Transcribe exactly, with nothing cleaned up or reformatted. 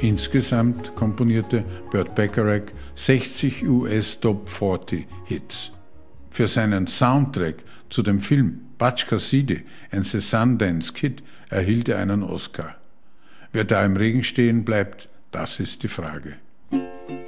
Insgesamt komponierte Burt Bacharach sechzig U S Top vierzig Hits. Für seinen Soundtrack zu dem Film Butch Cassidy and the Sundance Kid erhielt er einen Oscar. Wer da im Regen stehen bleibt, das ist die Frage.